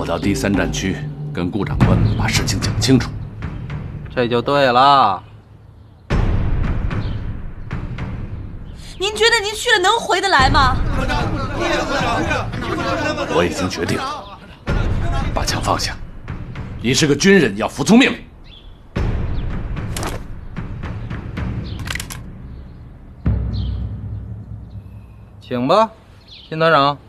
到第3战区，跟顾长官把事情讲清楚。 这就对了。 您觉得您去了能回得来吗？ 我已经决定了，把枪放下。你是个军人，要服从命令。 请吧，金团长。